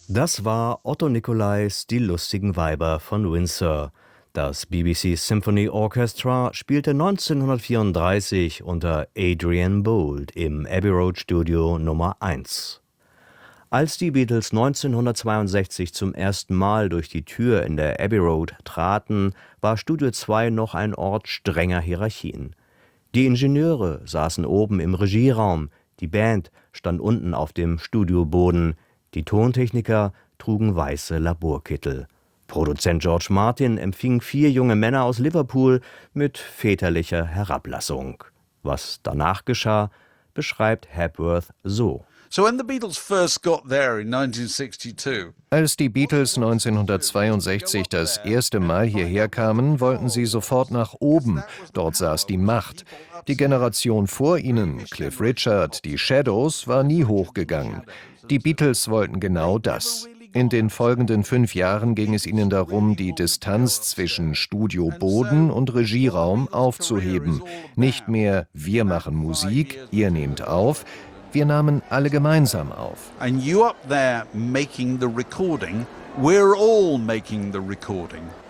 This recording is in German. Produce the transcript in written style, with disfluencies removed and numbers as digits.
Das war Otto Nicolais Die lustigen Weiber von Windsor. Das BBC Symphony Orchestra spielte 1934 unter Adrian Boult im Abbey Road Studio Nummer 1. Als die Beatles 1962 zum ersten Mal durch die Tür in der Abbey Road traten, war Studio 2 noch ein Ort strenger Hierarchien. Die Ingenieure saßen oben im Regieraum, die Band stand unten auf dem Studioboden, die Tontechniker trugen weiße Laborkittel. Produzent George Martin empfing 4 junge Männer aus Liverpool mit väterlicher Herablassung. Was danach geschah, beschreibt Hepworth so: Als die Beatles 1962 das erste Mal hierher kamen, wollten sie sofort nach oben. Dort saß die Macht. Die Generation vor ihnen, Cliff Richard, die Shadows, war nie hochgegangen. Die Beatles wollten genau das. In den folgenden 5 Jahren ging es ihnen darum, die Distanz zwischen Studioboden und Regieraum aufzuheben. Nicht mehr wir machen Musik, ihr nehmt auf. Wir nahmen alle gemeinsam auf. And you up there making the recording, we're all making the recording.